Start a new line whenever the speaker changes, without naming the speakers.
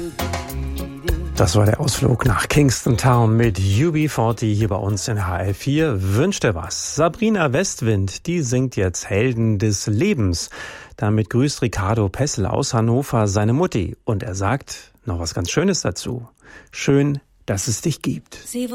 Das war der Ausflug nach Kingston Town mit UB40 hier bei uns in HR4. Wünscht er was? Sabrina Westwind, die singt jetzt Helden des Lebens. Damit grüßt Ricardo Pessel aus Hannover seine Mutti. Und er sagt noch was ganz Schönes dazu. Schön, dass es dich gibt.